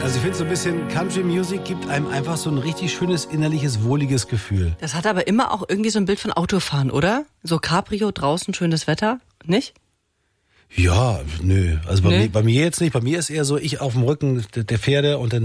Also ich finde so ein bisschen Country Music gibt einem einfach so ein richtig schönes innerliches, wohliges Gefühl. Das hat aber immer auch irgendwie so ein Bild von Autofahren, oder? So Cabrio, draußen, schönes Wetter, nicht? Ja, nö. Also bei mir jetzt nicht. Bei mir ist eher so, ich auf dem Rücken der Pferde und dann